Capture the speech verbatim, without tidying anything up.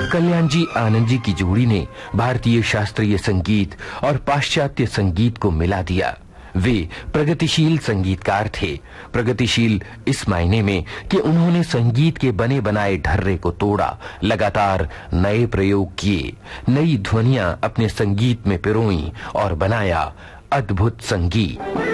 कल्याण जी आनंद जी की जोड़ी ने भारतीय शास्त्रीय संगीत और पाश्चात्य संगीत को मिला दिया। वे प्रगतिशील संगीतकार थे। प्रगतिशील इस मायने में कि उन्होंने संगीत के बने बनाए ढर्रे को तोड़ा, लगातार नए प्रयोग किए, नई ध्वनियां अपने संगीत में पिरोई और बनाया अद्भुत संगीत।